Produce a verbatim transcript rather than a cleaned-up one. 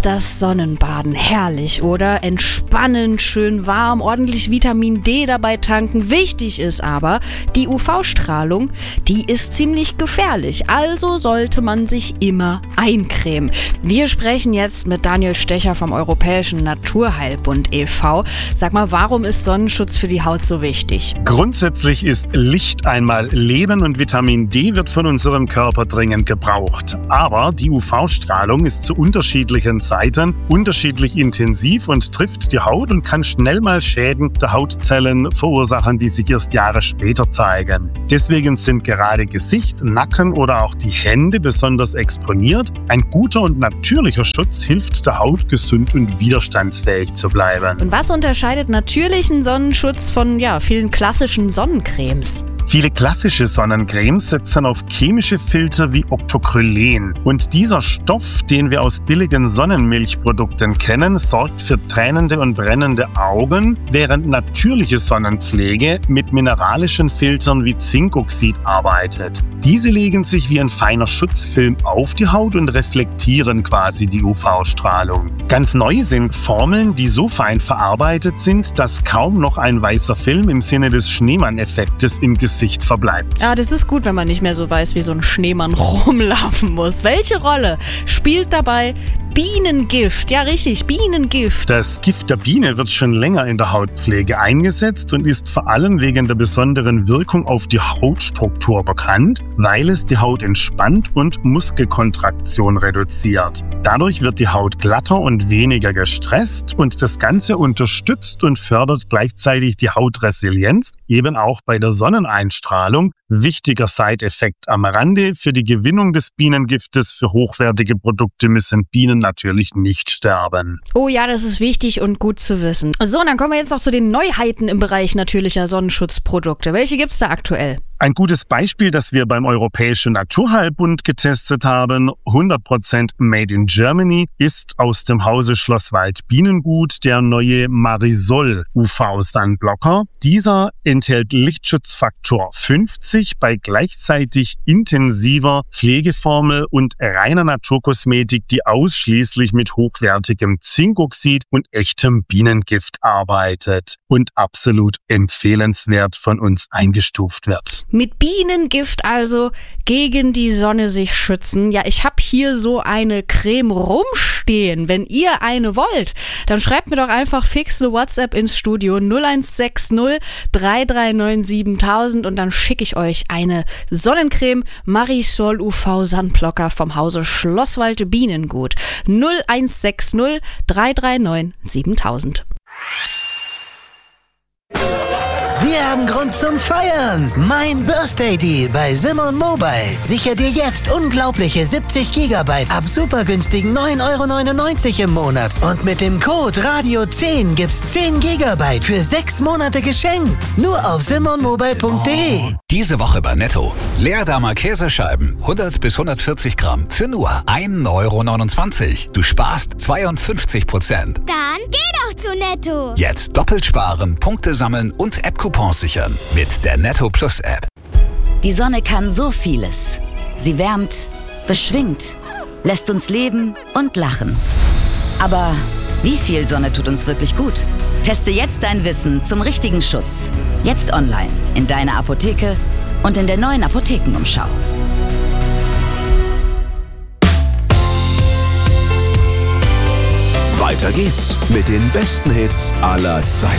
das Sonnenbaden. Herrlich, oder? Entspannend, schön warm, ordentlich Vitamin D dabei tanken. Wichtig ist aber, die U V-Strahlung, die ist ziemlich gefährlich. Also sollte man sich immer eincremen. Wir sprechen jetzt mit Daniel Stecher vom Europäischen Naturheilbund e V Sag mal, warum ist Sonnenschutz für die Haut so wichtig? Grundsätzlich ist Licht einmal Leben und Vitamin D wird von unserem Körper dringend gebraucht. Aber die U V-Strahlung ist zu unterschiedlichen Zeiten unterschiedlich intensiv und trifft die Haut und kann schnell mal Schäden der Hautzellen verursachen, die sich erst Jahre später zeigen. Deswegen sind gerade Gesicht, Nacken oder auch die Hände besonders exponiert. Ein guter und natürlicher Schutz hilft der Haut, gesund und widerstandsfähig zu bleiben. Und was unterscheidet natürlichen Sonnenschutz von ja, vielen klassischen Sonnencremes? Viele klassische Sonnencremes setzen auf chemische Filter wie Octocrylen. Und dieser Stoff, den wir aus billigen Sonnenmilchprodukten kennen, sorgt für tränende und brennende Augen, während natürliche Sonnenpflege mit mineralischen Filtern wie Zinkoxid arbeitet. Diese legen sich wie ein feiner Schutzfilm auf die Haut und reflektieren quasi die U V-Strahlung. Ganz neu sind Formeln, die so fein verarbeitet sind, dass kaum noch ein weißer Film im Sinne des Schneemann-Effektes im Gesicht verbleibt. Ja, das ist gut, wenn man nicht mehr so weiß, wie so ein Schneemann rumlaufen muss. Welche Rolle spielt dabei Bienengift? Ja, richtig, Bienengift. Das Gift der Biene wird schon länger in der Hautpflege eingesetzt und ist vor allem wegen der besonderen Wirkung auf die Hautstruktur bekannt, weil es die Haut entspannt und Muskelkontraktion reduziert. Dadurch wird die Haut glatter und weniger gestresst und das Ganze unterstützt und fördert gleichzeitig die Hautresilienz, eben auch bei der Sonneneinstrahlung. Wichtiger Side-Effekt am Rande: Für die Gewinnung des Bienengiftes für hochwertige Produkte müssen Bienen natürlich nicht sterben. Oh ja, das ist wichtig und gut zu wissen. So, und dann kommen wir jetzt noch zu den Neuheiten im Bereich natürlicher Sonnenschutzprodukte. Welche gibt's da aktuell? Ein gutes Beispiel, das wir beim Europäischen Naturheilbund getestet haben, hundert Prozent Made in Germany, ist aus dem Hause Schlosswald Bienengut der neue Marisol U V-Sunblocker. Dieser enthält Lichtschutzfaktor fünfzig bei gleichzeitig intensiver Pflegeformel und reiner Naturkosmetik, die ausschließlich mit hochwertigem Zinkoxid und echtem Bienengift arbeitet und absolut empfehlenswert von uns eingestuft wird. Mit Bienengift also gegen die Sonne sich schützen. Ja, ich habe hier so eine Creme rumstehen. Wenn ihr eine wollt, dann schreibt mir doch einfach fix eine WhatsApp ins Studio null eins sechs null drei drei neun siebentausend und dann schicke ich euch eine Sonnencreme Marisol U V Sunblocker vom Hause Schlosswald Bienengut. null eins sechs null drei drei neun siebentausend. Wir haben Grund zum Feiern. Mein Birthday Deal bei Simon Mobile. Sicher dir jetzt unglaubliche siebzig Gigabyte ab super günstigen neun Euro neunundneunzig im Monat. Und mit dem Code Radio zehn gibt's zehn Gigabyte für sechs Monate geschenkt. Nur auf simon mobile punkt de. Diese Woche bei Netto. Leerdammer Käsescheiben, hundert bis hundertvierzig Gramm für nur ein Euro neunundzwanzig. Du sparst zweiundfünfzig Prozent. Dann geh doch zu Netto. Jetzt doppelt sparen, Punkte sammeln und App-Coupons sichern mit der Netto Plus App. Die Sonne kann so vieles. Sie wärmt, beschwingt, lässt uns leben und lachen. Aber wie viel Sonne tut uns wirklich gut? Teste jetzt dein Wissen zum richtigen Schutz. Jetzt online, in deiner Apotheke und in der neuen Apothekenumschau. Weiter geht's mit den besten Hits aller Zeiten.